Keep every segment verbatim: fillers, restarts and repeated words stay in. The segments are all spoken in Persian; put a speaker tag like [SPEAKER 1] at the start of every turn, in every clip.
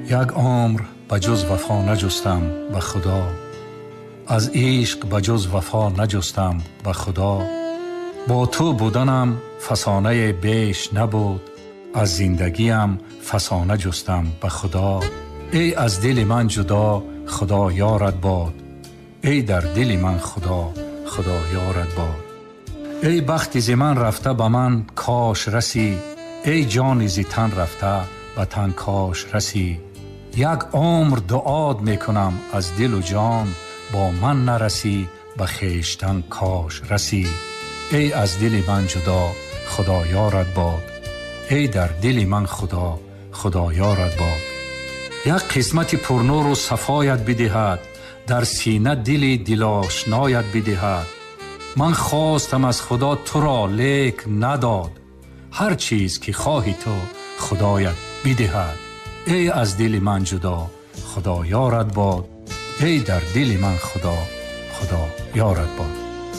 [SPEAKER 1] یک عمر بجز وفا نجستم به خدا، از عشق بجز وفا نجستم به خدا. با تو بودنم فسانه بیش نبود، از زندگیم فسانه جستم به خدا. ای از دل من جدا خدا یارت باد، ای در دل من خدا خدا یارت باد. ای بخت ز من رفته به من کاش رسی، ای جان ز تن رفته به تن کاش رسی. یک عمر دعات میکنم از دل و جان، با من نرسی به خویشتن کاش رسی. ای از دل من جدا خدا یارت باد، ای در دل من خدا خدا یارت باد. یک قسمت پرنور و صفایت بدهد، در سینه دل دل آشنایت بدهد. من خواستم از خدا تو را لیک نداد، هر چیز که خواهی تو خدایت بدهد. ای از دل من جدا خدا یارت باد، ای در دل من خدا خدا یارت باد.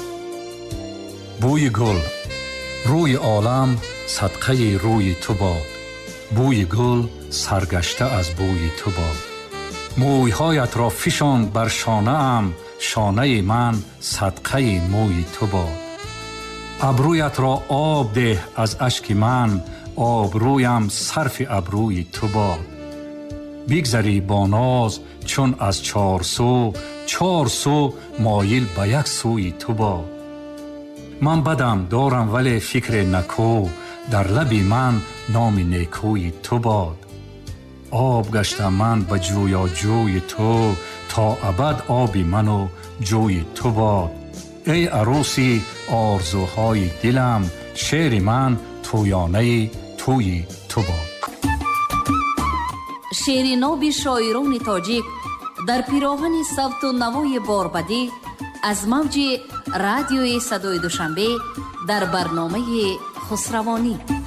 [SPEAKER 1] بوی گل روی عالم صدقه روی تو باد، بوی گل سرگشته از بوی تو باد. مویهایت را فشان بر شانه ام، شانه من صدقه موی تو باد. ابرویت را آب ده از اشک من، آبرویم صرف ابروی تو باد. بگذری با ناز چون از چار سو، چار سو مایل به یک سوی تو باد. من بدم دارم ولی فکر نکو، در لبی من نام نیکوی تو باد. آب گشتم من به جویا جوی تو، تا ابد آبی من و جوی تو باد. ای عروسی آرزوهای دلم، شعر من تویانه توی تو باد.
[SPEAKER 2] شعر ناب شاعران تاجیک در پیراهن صوت و نوای باربدی از موج رادیوی صدای دوشنبه در برنامه خسروانی.